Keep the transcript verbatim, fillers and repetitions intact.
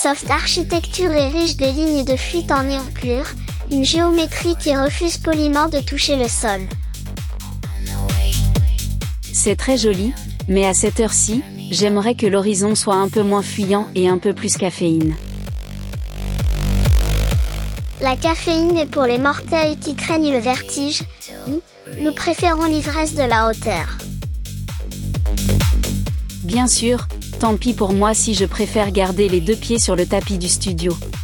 soft architecture est riche de lignes de fuite en néon pur, une géométrie qui refuse poliment de toucher le sol. C'est très joli, mais à cette heure-ci, j'aimerais que l'horizon soit un peu moins fuyant et un peu plus caféine. La caféine est pour les mortels qui craignent le vertige. Nous, nous préférons l'ivresse de la hauteur. Bien sûr, tant pis pour moi si je préfère garder les deux pieds sur le tapis du studio.